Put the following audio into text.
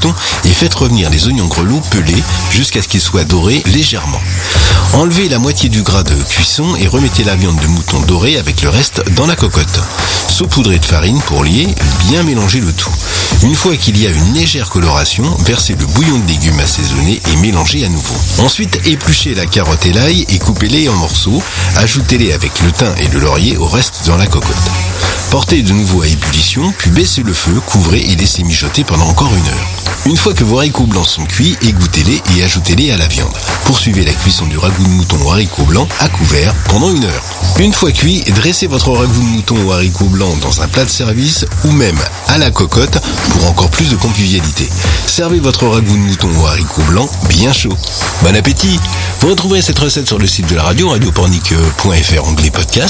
mouton et faites revenir les oignons grelots pelés jusqu'à ce qu'ils soient dorés légèrement. Enlevez la moitié du gras de cuisson et remettez la viande de mouton dorée avec le reste dans la cocotte. Saupoudrez de farine pour lier, bien mélanger le tout. Une fois qu'il y a une légère coloration, versez le bouillon de légumes assaisonné et mélangez à nouveau. Ensuite, épluchez la carotte et l'ail et coupez-les en morceaux. Ajoutez-les avec le thym et le laurier au reste dans la cocotte. Portez de nouveau à ébullition, puis baissez le feu, couvrez et laissez mijoter pendant encore 1 heure. Une fois que vos haricots blancs sont cuits, égouttez-les et ajoutez-les à la viande. Poursuivez la cuisson du ragoût de mouton aux haricots blancs à couvert pendant 1 heure. Une fois cuit, dressez votre ragoût de mouton aux haricots blancs dans un plat de service ou même à la cocotte pour encore plus de convivialité. Servez votre ragoût de mouton aux haricots blancs bien chaud. Bon appétit! Vous retrouverez cette recette sur le site de la radio, radiopornic.fr, onglet podcast.